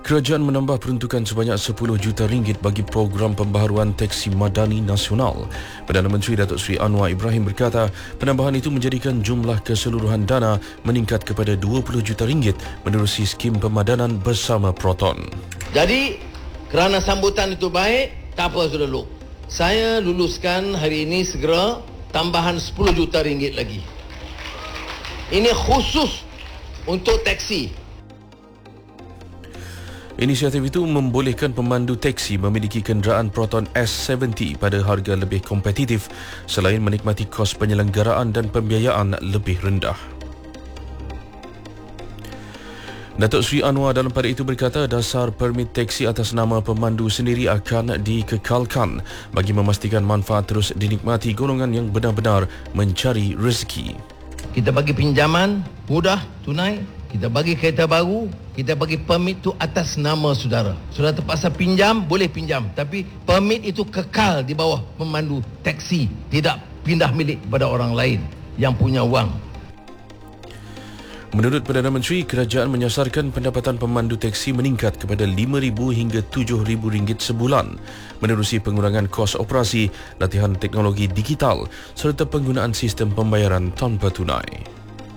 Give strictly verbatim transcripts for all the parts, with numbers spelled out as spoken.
Kerajaan menambah peruntukan sebanyak sepuluh juta ringgit bagi program pembaharuan teksi madani nasional. Perdana Menteri Datuk Seri Anwar Ibrahim berkata, penambahan itu menjadikan jumlah keseluruhan dana meningkat kepada dua puluh juta ringgit menerusi skim pemadanan bersama Proton. Jadi, kerana sambutan itu baik, tak apa sudah dulu. Saya luluskan hari ini segera tambahan sepuluh juta ringgit lagi. Ini khusus untuk teksi. Inisiatif itu membolehkan pemandu teksi memiliki kenderaan Proton S tujuh puluh pada harga lebih kompetitif selain menikmati kos penyelenggaraan dan pembiayaan lebih rendah. Datuk Seri Anwar dalam pada itu berkata dasar permit teksi atas nama pemandu sendiri akan dikekalkan bagi memastikan manfaat terus dinikmati golongan yang benar-benar mencari rezeki. Kita bagi pinjaman mudah, tunai. Kita bagi kereta baru, kita bagi permit tu atas nama saudara. Saudara terpaksa pinjam, boleh pinjam. Tapi permit itu kekal di bawah pemandu teksi. Tidak pindah milik kepada orang lain yang punya wang. Menurut Perdana Menteri, kerajaan menyasarkan pendapatan pemandu teksi meningkat kepada lima ribu hingga tujuh ribu ringgit sebulan menerusi pengurangan kos operasi, latihan teknologi digital serta penggunaan sistem pembayaran tanpa tunai.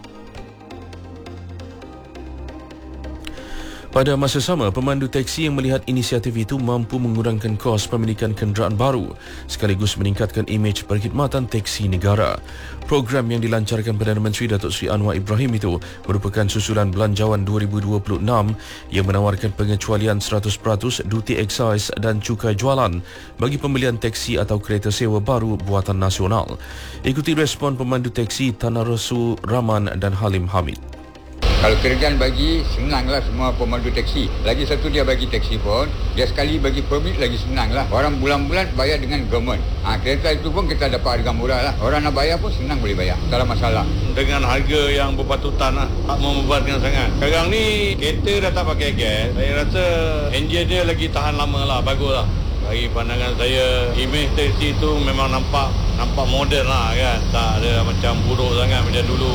Pada masa sama, pemandu teksi yang melihat inisiatif itu mampu mengurangkan kos pemilikan kenderaan baru sekaligus meningkatkan imej perkhidmatan teksi negara. Program yang dilancarkan Perdana Menteri Datuk Seri Anwar Ibrahim itu merupakan susulan Belanjawan dua ribu dua puluh enam yang menawarkan pengecualian seratus peratus duty excise dan cukai jualan bagi pembelian teksi atau kereta sewa baru buatan nasional. Ikuti respon pemandu teksi Tanah Resu Rahman dan Halim Hamid. Kalau kerajaan bagi, senanglah semua pemandu teksi. Lagi satu dia bagi teksi pun, dia sekali bagi permit lagi senanglah. Orang bulan-bulan bayar dengan government. Ha, kereta itu pun kita dapat harga murah lah. Orang nak bayar pun senang boleh bayar. Tak ada masalah. Dengan harga yang berpatutan lah. Tak membebankan sangat. Sekarang ni, kereta dah tak pakai gas. Saya rasa enjin dia lagi tahan lama lah. Bagus lah. Bagi pandangan saya, imej teksi tu memang nampak nampak moden lah kan. Tak ada macam buruk sangat macam dulu.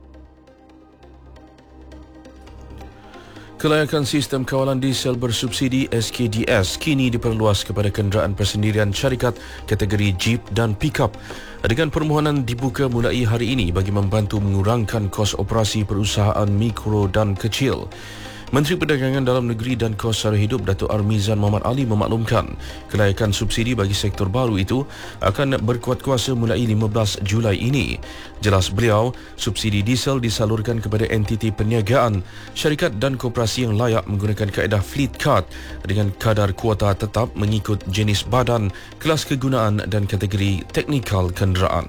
Kelayakan sistem kawalan diesel bersubsidi S K D S kini diperluas kepada kenderaan persendirian syarikat kategori Jeep dan Pickup dengan permohonan dibuka mulai hari ini bagi membantu mengurangkan kos operasi perusahaan mikro dan kecil. Menteri Perdagangan Dalam Negeri dan Kos Sara Hidup Datuk Armizan Muhammad Ali memaklumkan kelayakan subsidi bagi sektor baru itu akan berkuat kuasa mulai lima belas Julai ini. Jelas beliau, subsidi diesel disalurkan kepada entiti perniagaan, syarikat dan koperasi yang layak menggunakan kaedah fleet card dengan kadar kuota tetap mengikut jenis badan, kelas kegunaan dan kategori teknikal kenderaan.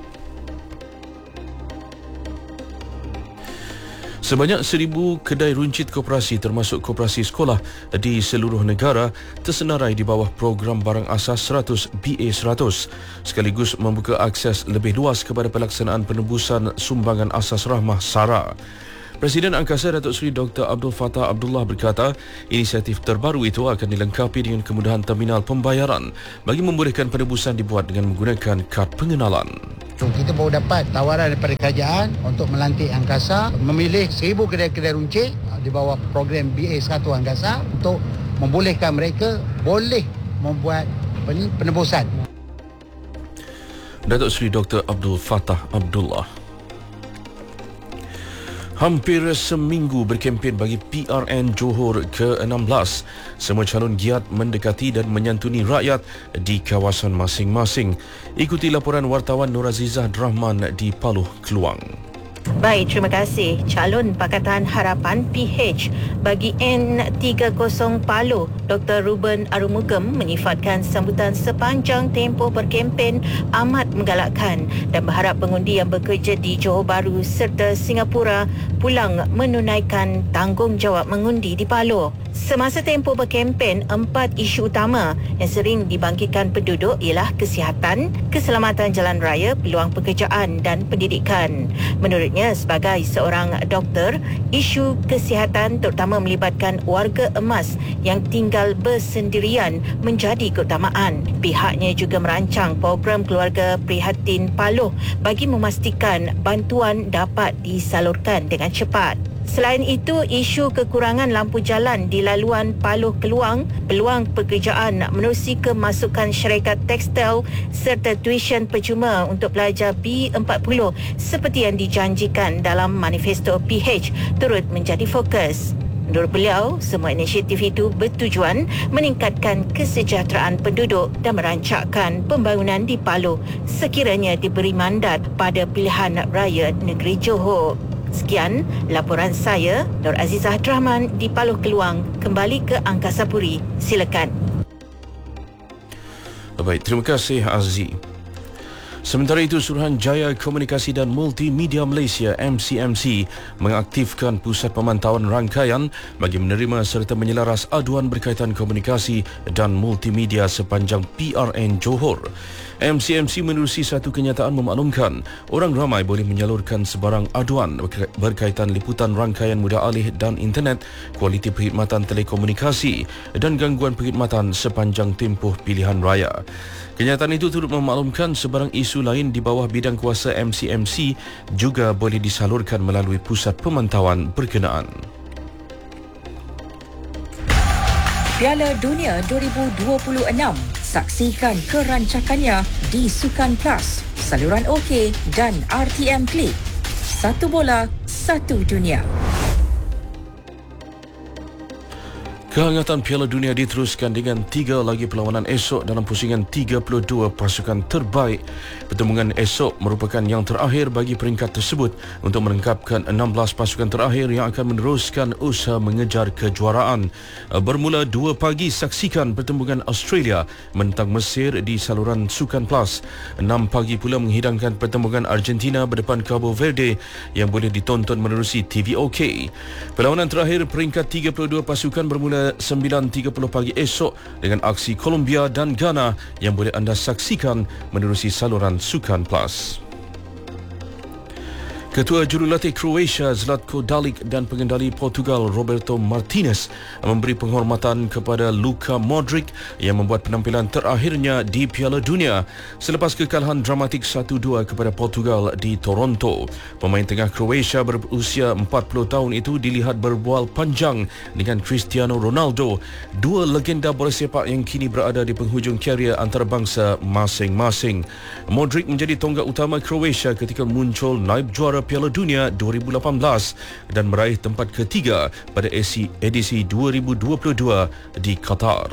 Sebanyak seribu kedai runcit koperasi termasuk koperasi sekolah di seluruh negara tersenarai di bawah program barang asas seratus B A seratus sekaligus membuka akses lebih luas kepada pelaksanaan penebusan sumbangan asas rahmah SARA. Presiden Angkasa Datuk Seri Doktor Abdul Fattah Abdullah berkata, inisiatif terbaru itu akan dilengkapi dengan kemudahan terminal pembayaran bagi membolehkan penebusan dibuat dengan menggunakan kad pengenalan. Kita baru dapat tawaran daripada kerajaan untuk melantik Angkasa memilih seribu kedai-kedai runcit di bawah program B A seratus Angkasa untuk membolehkan mereka boleh membuat penebusan. Datuk Seri Doktor Abdul Fattah Abdullah. Hampir seminggu berkempen bagi P R N Johor ke enam belas. Semua calon giat mendekati dan menyantuni rakyat di kawasan masing-masing. Ikuti laporan wartawan Nur Azizah Rahman di Paluh, Keluang. Baik, terima kasih. Calon Pakatan Harapan P H bagi N tiga puluh Paluh, Doktor Ruben Arumugam menyifatkan sambutan sepanjang tempoh berkempen amat menggalakkan dan berharap pengundi yang bekerja di Johor Bahru serta Singapura pulang menunaikan tanggungjawab mengundi di Paluh. Semasa tempoh berkempen, empat isu utama yang sering dibangkitkan penduduk ialah kesihatan, keselamatan jalan raya, peluang pekerjaan dan pendidikan. Menurutnya, sebagai seorang doktor, isu kesihatan terutama melibatkan warga emas yang tinggal bersendirian menjadi keutamaan. Pihaknya juga merancang program keluarga prihatin Paluh bagi memastikan bantuan dapat disalurkan dengan cepat. Selain itu, isu kekurangan lampu jalan di laluan Paloh Keluang, peluang pekerjaan menerusi kemasukan syarikat tekstil serta tuition percuma untuk pelajar B empat puluh seperti yang dijanjikan dalam manifesto P H turut menjadi fokus. Menurut beliau, semua inisiatif itu bertujuan meningkatkan kesejahteraan penduduk dan merancangkan pembangunan di Paloh sekiranya diberi mandat pada pilihan raya negeri Johor. Sekian laporan saya, Nur Azizah Abdul Rahman di Paloh Keluang. Kembali ke Angkasa Puri. Silakan. Baik, terima kasih Azzi. Sementara itu, Suruhanjaya Komunikasi dan Multimedia Malaysia M C M C mengaktifkan pusat pemantauan rangkaian bagi menerima serta menyelaras aduan berkaitan komunikasi dan multimedia sepanjang P R N Johor. M C M C menerusi satu kenyataan memaklumkan orang ramai boleh menyalurkan sebarang aduan berkaitan liputan rangkaian mudah alih dan internet, kualiti perkhidmatan telekomunikasi dan gangguan perkhidmatan sepanjang tempoh pilihan raya. Kenyataan itu turut memaklumkan sebarang isu lain di bawah bidang kuasa M C M C juga boleh disalurkan melalui pusat pemantauan berkenaan. Piala Dunia dua ribu dua puluh enam. Saksikan kerancakannya di Sukan Plus, saluran OK dan R T M Klik. Satu bola, satu dunia. Kehangatan Piala Dunia diteruskan dengan tiga lagi perlawanan esok dalam pusingan tiga puluh dua pasukan terbaik. Pertembungan esok merupakan yang terakhir bagi peringkat tersebut untuk melengkapkan enam belas pasukan terakhir yang akan meneruskan usaha mengejar kejuaraan. Bermula dua pagi, saksikan pertembungan Australia menentang Mesir di saluran Sukan Plus. enam pagi pula menghidangkan pertembungan Argentina berdepan Cabo Verde yang boleh ditonton menerusi T V OK. Perlawanan terakhir peringkat tiga puluh dua pasukan bermula sembilan tiga puluh pagi esok dengan aksi Colombia dan Ghana yang boleh anda saksikan menerusi saluran Sukan Plus. Ketua Jurulatih Croatia Zlatko Dalic dan pengendali Portugal Roberto Martinez memberi penghormatan kepada Luka Modric yang membuat penampilan terakhirnya di Piala Dunia selepas kekalahan dramatik satu dua kepada Portugal di Toronto. Pemain tengah Croatia berusia empat puluh tahun itu dilihat berbual panjang dengan Cristiano Ronaldo, dua legenda bola sepak yang kini berada di penghujung karier antarabangsa masing-masing. Modric menjadi tonggak utama Croatia ketika muncul naib juara Piala Dunia dua ribu lapan belas dan meraih tempat ketiga pada edisi, edisi dua ribu dua puluh dua di Qatar.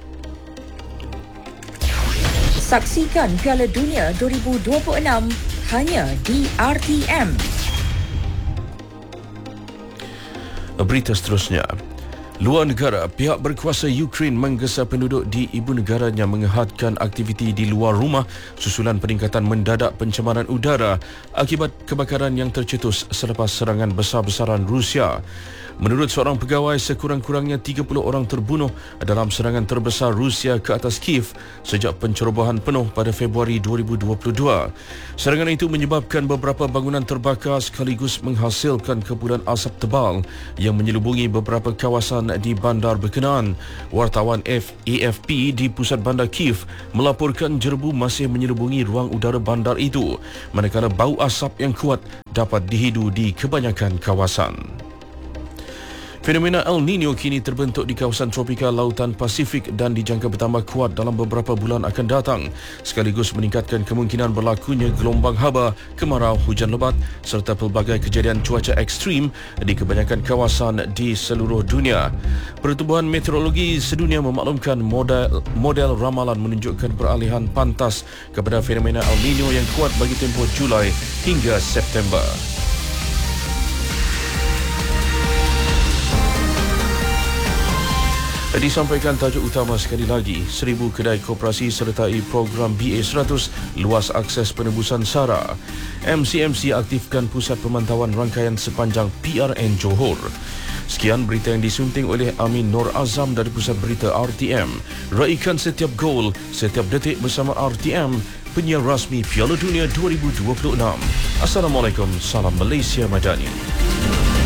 Saksikan Piala Dunia dua ribu dua puluh enam hanya di R T M. Berita seterusnya. Luar negara, pihak berkuasa Ukraine menggesa penduduk di ibu negaranya menghadkan aktiviti di luar rumah susulan peningkatan mendadak pencemaran udara akibat kebakaran yang tercetus selepas serangan besar-besaran Rusia. Menurut seorang pegawai, sekurang-kurangnya tiga puluh orang terbunuh dalam serangan terbesar Rusia ke atas Kiev sejak pencerobohan penuh pada Februari dua ribu dua puluh dua. Serangan itu menyebabkan beberapa bangunan terbakar sekaligus menghasilkan kepulan asap tebal yang menyelubungi beberapa kawasan di bandar berkenaan. Wartawan A F P di pusat bandar Kiev melaporkan jerebu masih menyelubungi ruang udara bandar itu, manakala bau asap yang kuat dapat dihidu di kebanyakan kawasan. Fenomena El Nino kini terbentuk di kawasan tropika Lautan Pasifik dan dijangka bertambah kuat dalam beberapa bulan akan datang, sekaligus meningkatkan kemungkinan berlakunya gelombang haba, kemarau, hujan lebat serta pelbagai kejadian cuaca ekstrim di kebanyakan kawasan di seluruh dunia. Pertubuhan Meteorologi Sedunia memaklumkan model, model ramalan menunjukkan peralihan pantas kepada fenomena El Nino yang kuat bagi tempoh Julai hingga September. Disampaikan tajuk utama sekali lagi, seribu kedai koperasi sertai program B A seratus luas akses penebusan SARA. M C M C aktifkan pusat pemantauan rangkaian sepanjang P R N Johor. Sekian berita yang disunting oleh Amin Nur Azam dari Pusat Berita R T M. Raikan setiap gol, setiap detik bersama R T M, penyiar rasmi Piala Dunia dua ribu dua puluh enam. Assalamualaikum, salam Malaysia Madani.